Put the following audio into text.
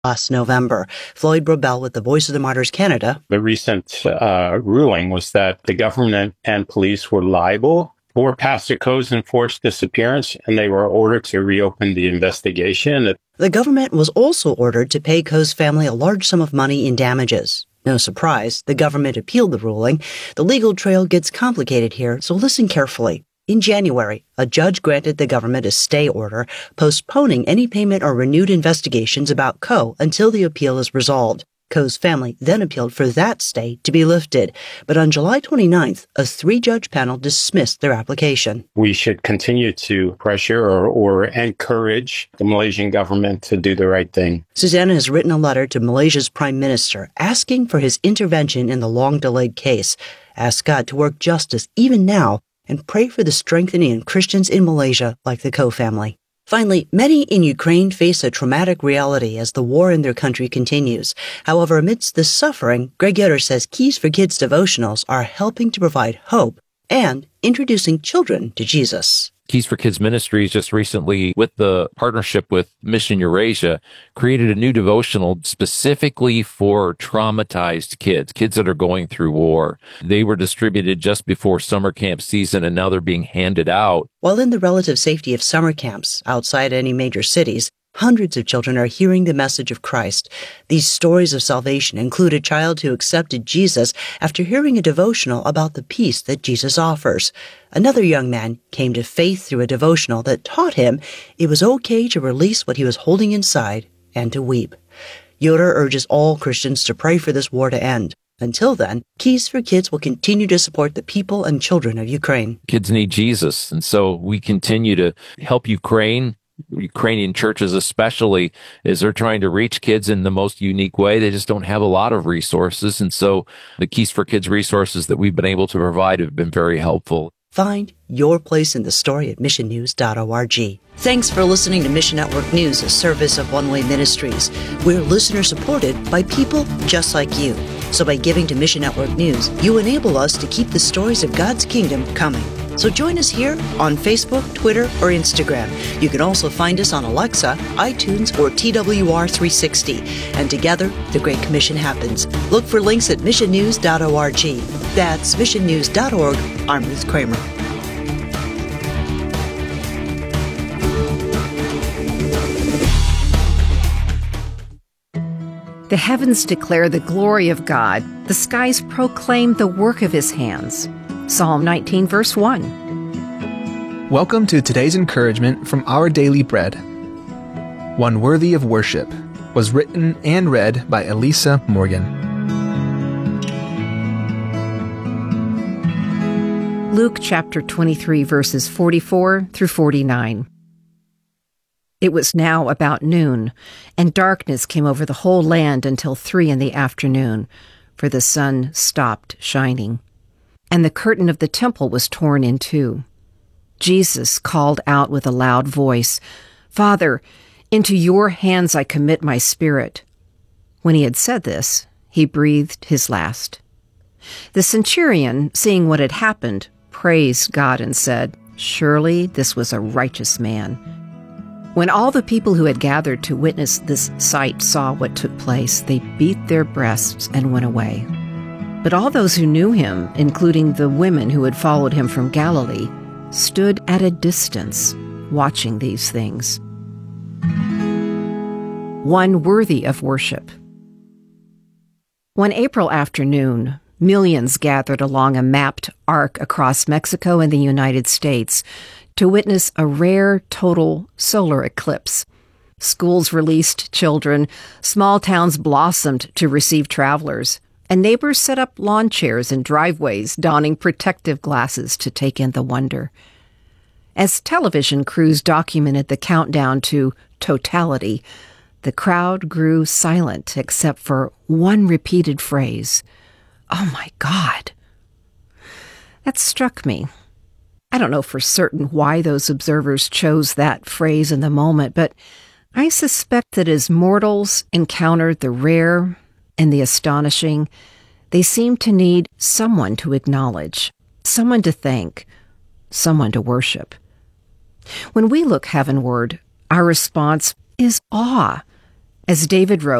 last November. Floyd Brobell with the Voice of the Martyrs Canada. The recent ruling was that the government and police were liable for Pastor Coe's enforced disappearance, and they were ordered to reopen the investigation. The government was also ordered to pay Coe's family a large sum of money in damages. No surprise, the government appealed the ruling. The legal trail gets complicated here, so listen carefully. In January, a judge granted the government a stay order, postponing any payment or renewed investigations about Coe until the appeal is resolved. Coe's family then appealed for that stay to be lifted, but on July 29th, a 3-judge panel dismissed their application. We should continue to pressure or encourage the Malaysian government to do the right thing. Susanna has written a letter to Malaysia's Prime Minister asking for his intervention in the long-delayed case. Ask God to work justice even now, and pray for the strengthening of Christians in Malaysia like the Coe family. Finally, many in Ukraine face a traumatic reality as the war in their country continues. However, amidst this suffering, Greg Yoder says Keys for Kids devotionals are helping to provide hope and introducing children to Jesus. Keys for Kids Ministries just recently, with the partnership with Mission Eurasia, created a new devotional specifically for traumatized kids that are going through war. They were distributed just before summer camp season, and now they're being handed out. While in the relative safety of summer camps outside any major cities, hundreds of children are hearing the message of Christ. These stories of salvation include a child who accepted Jesus after hearing a devotional about the peace that Jesus offers. Another young man came to faith through a devotional that taught him it was okay to release what he was holding inside and to weep. Yoder urges all Christians to pray for this war to end. Until then, Keys for Kids will continue to support the people and children of Ukraine. Kids need Jesus, and so we continue to help Ukrainian churches especially, as they're trying to reach kids in the most unique way. They just don't have a lot of resources. And so the Keys for Kids resources that we've been able to provide have been very helpful. Find your place in the story at missionnews.org. Thanks for listening to Mission Network News, a service of One Way Ministries. We're listener supported by people just like you. So by giving to Mission Network News, you enable us to keep the stories of God's kingdom coming. So join us here on Facebook, Twitter, or Instagram. You can also find us on Alexa, iTunes, or TWR360. And together, the Great Commission happens. Look for links at missionnews.org. That's missionnews.org. I'm Ruth Kramer. The heavens declare the glory of God. The skies proclaim the work of His hands. Psalm 19, verse 1. Welcome to today's encouragement from Our Daily Bread. One Worthy of Worship was written and read by Elisa Morgan. Luke chapter 23, verses 44 through 49. It was now about noon, and darkness came over the whole land until 3 p.m, for the sun stopped shining. And the curtain of the temple was torn in two. Jesus called out with a loud voice, "Father, into your hands I commit my spirit." When he had said this, he breathed his last. The centurion, seeing what had happened, praised God and said, "Surely this was a righteous man." When all the people who had gathered to witness this sight saw what took place, they beat their breasts and went away. But all those who knew him, including the women who had followed him from Galilee, stood at a distance, watching these things. One worthy of worship. One April afternoon, millions gathered along a mapped arc across Mexico and the United States to witness a rare total solar eclipse. Schools released children, small towns blossomed to receive travelers, and neighbors set up lawn chairs in driveways, donning protective glasses to take in the wonder. As television crews documented the countdown to totality, the crowd grew silent except for one repeated phrase, "Oh my God." That struck me. I don't know for certain why those observers chose that phrase in the moment, but I suspect that as mortals encountered the rare and the astonishing, they seemed to need someone to acknowledge, someone to thank, someone to worship. When we look heavenward, our response is awe, As David wrote,